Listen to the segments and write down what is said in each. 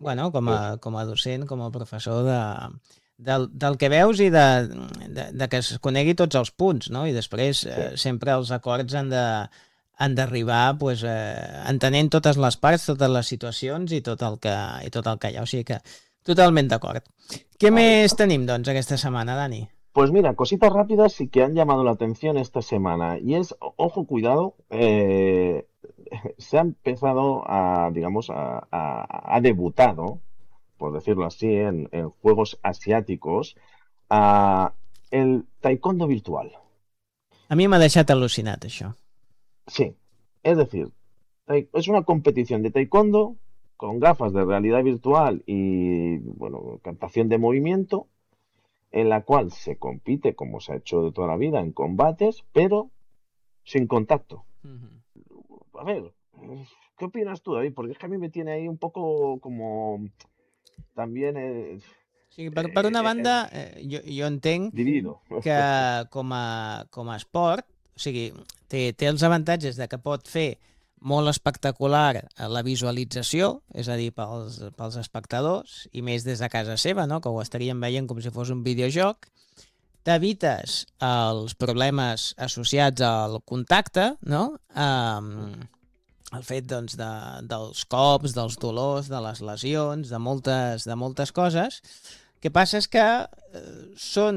Bueno, com a docent, com a professor del que veus i de que es conegui tots els punts, no? I després sempre els acords han d'arribar pues, entenent totes les parts, totes les situacions i tot el que hi ha. O sigui que totalment d'acord. Què més tenim, doncs, aquesta setmana, Dani? Pues mira, cositas rápidas sí que han llamado la atención esta semana. Y es, ojo, cuidado, se ha empezado a, digamos, ha debutado, por decirlo así, en juegos asiáticos, el taekwondo virtual. A mi m'ha deixat al·lucinat, això. Sí, es decir, es una competición de taekwondo con gafas de realidad virtual y, bueno, captación de movimiento, en la cual se compite, como se ha hecho de toda la vida, en combates, pero sin contacto. A ver, ¿qué opinas tú, David? Porque es que a mí me tiene ahí un poco como también Sí, per una banda, jo entenc dividido. que com a esport, o sigui, té els avantatges de que pot fer molt espectacular la visualització, és a dir, pels espectadors, i més des de casa seva, no? Que ho estaríem veient com si fos un videojoc. T'evites els problemes associats al contacte, no? El fet doncs, dels cops, dels dolors, de les lesions, de moltes coses. El que passa és que són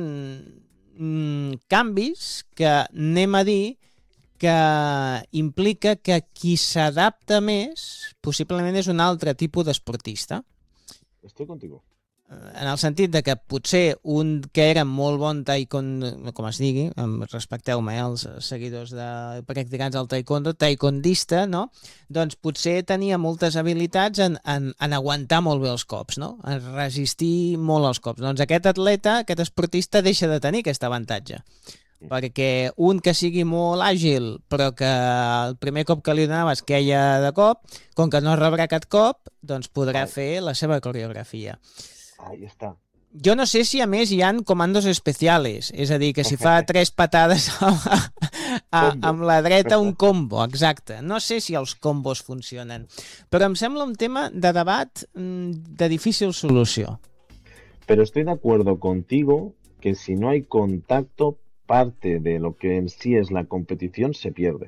canvis que anem a dir que implica que qui s'adapta més possiblement és un altre tipus d'esportista. Estoy contigo. En el sentit de que potser un que era molt bon taekwondo, com es digui, respecteu-me, els seguidors practicants del taekwondista, no? Doncs potser tenia moltes habilitats en aguantar molt bé els cops, no? En resistir molt als cops. Doncs aquest atleta, aquest esportista, deixa de tenir aquest avantatge. Perquè un que sigui molt àgil, però que el primer cop que li donaves queia de cop, com que no rebrà aquest cop, doncs podrà fer la seva coreografia. Ahí está. Jo no sé si a més hi han comandos especiales, és a dir, que si fa 3 patades amb la dreta un combo, exacte. No sé si els combos funcionen, però em sembla un tema de debat de difícil solució. Pero estoy de acuerdo contigo que si no hay contacto, parte de lo que en sí es la competición se pierde.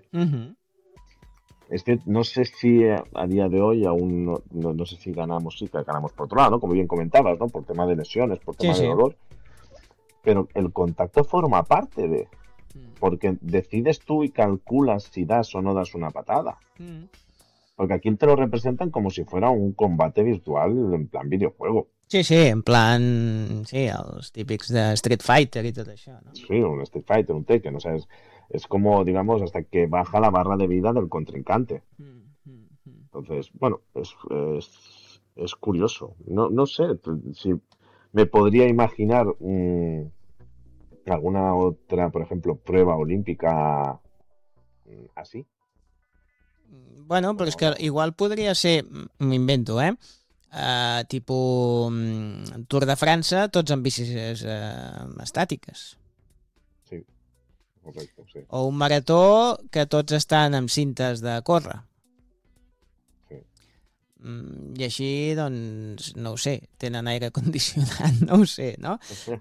No sé si a día de hoy aún no sé si ganamos, sí que ganamos por otro lado, ¿no? Como bien comentabas, ¿no? Por tema de lesiones, por tema de dolor. Pero el contacto forma parte de... Porque decides tú y calculas si das o no das una patada. Porque aquí te lo representan como si fuera un combate virtual en plan videojuego. Sí, en plan... Sí, els típics de Street Fighter y todo eso, ¿no? Sí, un Street Fighter, un Tekken, o sea, es como, digamos, hasta que baja la barra de vida del contrincante. Entonces, bueno, es curioso. No sé si me podría imaginar alguna otra, por ejemplo, prueba olímpica así. Bueno, però és que igual podria ser, m'invento, tipus Tour de França, tots amb bicis estàtiques. Sí, correcte, sí. O un marató que tots estan amb cintes de córrer. Sí. I així, doncs, no ho sé, tenen aire condicionat, no ho sé, no?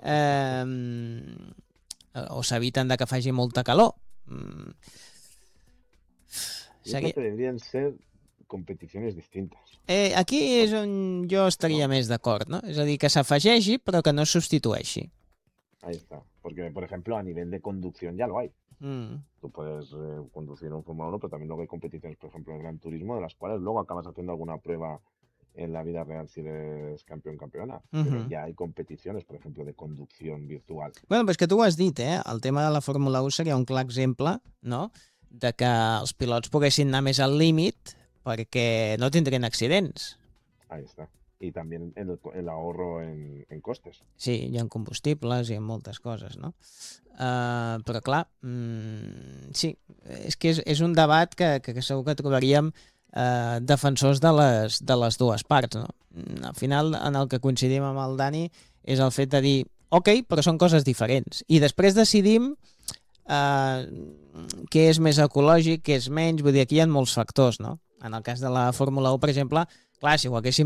O s'eviten de que faci molta calor. Yo creo que deberían ser competiciones distintas. Aquí és on jo estaria més d'acord, no? És a dir, que s'afegeixi però que no sustitueixi. Ahí está, porque por ejemplo a nivel de conducción ya lo hay. Tú puedes conducir un Fórmula 1, pero también luego hay competiciones, por ejemplo, en Gran Turismo, de las cuales luego acabas haciendo alguna prueba en la vida real si eres campeón-campeona. Pero ya hay competiciones, por ejemplo, de conducción virtual. Bueno, però és que tu ho has dit, el tema de la Fórmula 1 seria un clar exemple, no?, de que els pilots poguessin anar més al límit perquè no tindrien accidents. Ahí está. Y también el ahorro en costes. Sí, i en combustibles i en moltes coses, no? Però clar, sí, és que és un debat que segur que trobaríem defensors de les dues parts, no? Al final, en el que coincidim amb el Dani és el fet de dir, ok, però són coses diferents. I després decidim què és més ecològic, què és menys, vull dir, aquí hi ha molts factors, no? En el cas de la Fórmula 1, per exemple, clar, si ho haguéssim